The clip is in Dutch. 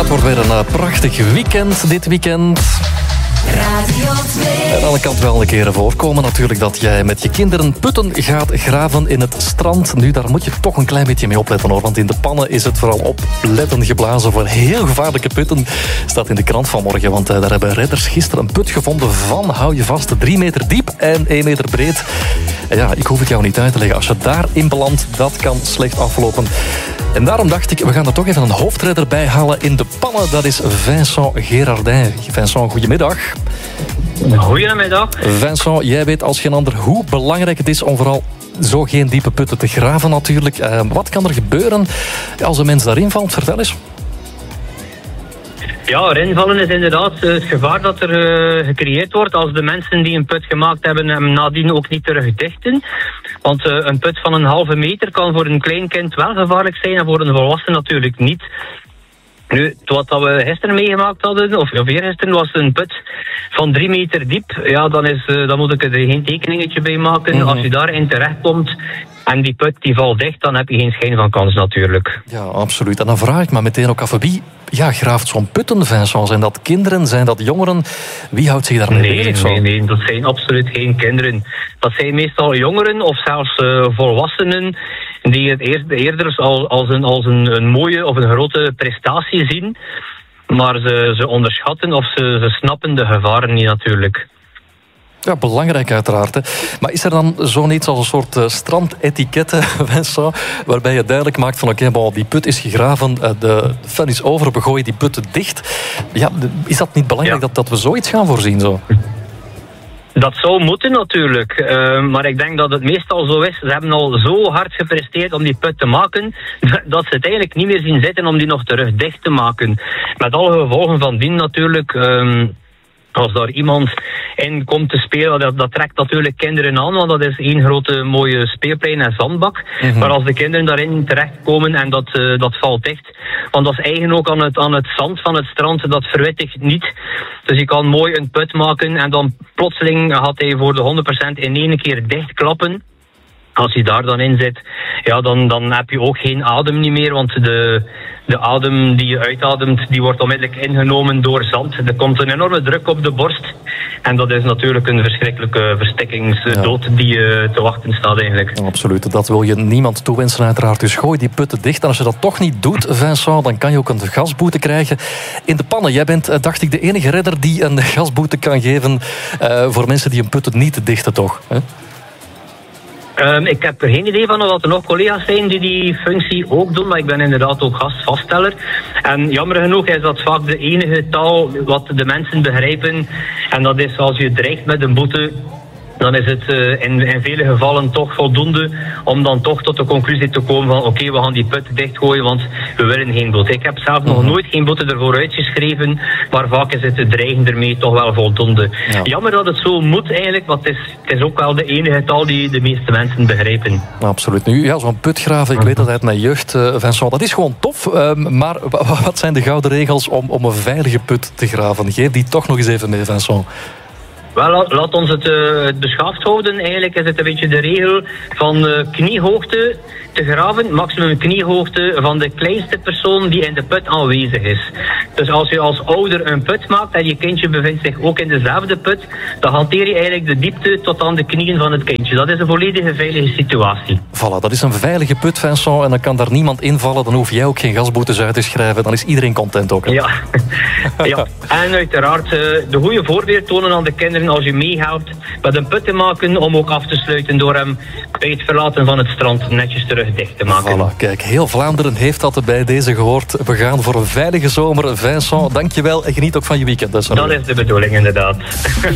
het wordt weer een prachtig weekend dit weekend. Radio 2. En alle kant wel een keer voorkomen natuurlijk dat jij met je kinderen putten gaat graven in het strand. Nu, daar moet je toch een klein beetje mee opletten hoor. Want in de pannen is het vooral opletten geblazen voor heel gevaarlijke putten. Staat in de krant vanmorgen. Want daar hebben redders gisteren een put gevonden van, hou je vast, 3 meter diep en 1 meter breed. En ja, ik hoef het jou niet uit te leggen. Als je daarin belandt, dat kan slecht aflopen. En daarom dacht ik, we gaan er toch even een hoofdredder bij halen in de pannen. Dat is Vincent Gerardin. Vincent, goedemiddag. Goedemiddag. Vincent, jij weet als geen ander hoe belangrijk het is om vooral zo geen diepe putten te graven natuurlijk. Wat kan er gebeuren als een mens daarin valt? Vertel eens. Ja, erin vallen is inderdaad het gevaar dat er gecreëerd wordt als de mensen die een put gemaakt hebben hem nadien ook niet terugdichten. Want een put van 1,5 meter kan voor een klein kind wel gevaarlijk zijn en voor een volwassen natuurlijk niet. Nu, wat we gisteren meegemaakt hadden, of eergisteren, was een put van 3 meter diep. Ja, dan moet ik er geen tekeningetje bij maken. Mm-hmm. Als je daarin terechtkomt en die put die valt dicht, dan heb je geen schijn van kans natuurlijk. Ja, absoluut. En dan vraag ik me meteen ook af, wie graaft zo'n putten, Vincent? Zijn dat kinderen? Zijn dat jongeren? Wie houdt zich daarmee bezig? Nee, dat zijn absoluut geen kinderen. Dat zijn meestal jongeren of zelfs volwassenen die het eerder als een mooie of een grote prestatie zien. Maar ze onderschatten of ze snappen de gevaren niet natuurlijk. Ja, belangrijk uiteraard. Hè. Maar is er dan zoiets als een soort strandetikette, Vincent, waarbij je duidelijk maakt van oké, die put is gegraven, de fun is over, we gooien die putten dicht. Ja, is dat niet belangrijk dat we zoiets gaan voorzien zo? Dat zou moeten natuurlijk, maar ik denk dat het meestal zo is. Ze hebben al zo hard gepresteerd om die put te maken, dat ze het eigenlijk niet meer zien zitten om die nog terug dicht te maken. Met alle gevolgen van dien natuurlijk. Als daar iemand in komt te spelen, dat trekt natuurlijk kinderen aan, want dat is één grote mooie speelplein en zandbak. Mm-hmm. Maar als de kinderen daarin terechtkomen en dat valt dicht, want dat is eigen ook aan het zand van het strand, dat verwittigt niet. Dus je kan mooi een put maken en dan plotseling gaat hij voor de 100% in één keer dichtklappen. Als je daar dan in zit, ja, dan heb je ook geen adem niet meer, want de adem die je uitademt, die wordt onmiddellijk ingenomen door zand. Er komt een enorme druk op de borst. En dat is natuurlijk een verschrikkelijke verstikkingsdood die te wachten staat eigenlijk. Ja, absoluut, dat wil je niemand toewensen uiteraard. Dus gooi die putten dicht. En als je dat toch niet doet, Vincent, dan kan je ook een gasboete krijgen. In de pannen, jij bent, dacht ik, de enige redder die een gasboete kan geven voor mensen die een putten niet dichten, toch? Hè? Ik heb er geen idee van of er nog collega's zijn die functie ook doen, maar ik ben inderdaad ook gastvaststeller. En jammer genoeg is dat vaak de enige taal wat de mensen begrijpen. En dat is als je dreigt met een boete, dan is het in vele gevallen toch voldoende om dan toch tot de conclusie te komen van oké, we gaan die put dichtgooien, want we willen geen boete. Ik heb zelf nog nooit geen boete ervoor uitgeschreven, maar vaak is het dreigen ermee toch wel voldoende. Ja. Jammer dat het zo moet eigenlijk, want het is ook wel de enige taal die de meeste mensen begrijpen. Absoluut. Nu, ja, zo'n putgraven, ik weet dat uit mijn jeugd, Vincent, dat is gewoon tof, maar wat zijn de gouden regels om een veilige put te graven? Geef die toch nog eens even mee, Vincent. Wel, laat ons het beschaafd houden. Eigenlijk is het een beetje de regel van kniehoogte te graven. Maximum kniehoogte van de kleinste persoon die in de put aanwezig is. Dus als je als ouder een put maakt en je kindje bevindt zich ook in dezelfde put, dan hanteer je eigenlijk de diepte tot aan de knieën van het kindje. Dat is een volledige veilige situatie. Voilà, dat is een veilige put, Vincent, en dan kan daar niemand invallen. Dan hoef jij ook geen gasboetes uit te schrijven. Dan is iedereen content ook. Hè? Ja. Ja, en uiteraard de goede voorbeeld tonen aan de kinderen als je meehelpt met een put te maken om ook af te sluiten door hem bij het verlaten van het strand netjes terug dicht te maken. Voilà, kijk, heel Vlaanderen heeft dat bij deze gehoord. We gaan voor een veilige zomer. Vincent, dankjewel en geniet ook van je weekend. Dat is de bedoeling inderdaad.